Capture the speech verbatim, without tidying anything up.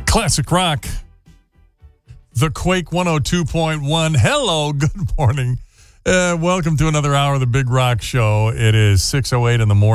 Classic rock. The Quake one oh two point one. Hello, good morning. Uh, welcome to another hour of the Big Rock Show. It is six oh eight in the morning.